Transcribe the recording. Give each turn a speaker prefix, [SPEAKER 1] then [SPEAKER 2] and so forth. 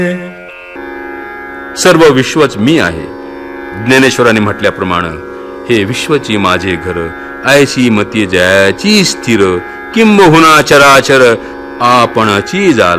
[SPEAKER 1] सर्व विश्वच मी आहे. ज्ञानेश्वरांनी म्हटल्याप्रमाणे हे विश्वची माझे घर, ऐशी मती जयाची स्थिर, किंबहुना चराचर आपणची झाला.